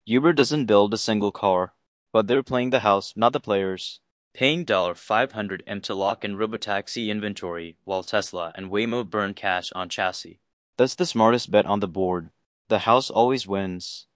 Uber doesn't build a single car, but they're playing the house, not the players. Paying $500 to lock in robotaxi inventory while Tesla and Waymo burn cash on chassis. That's the smartest bet on the board. The house always wins.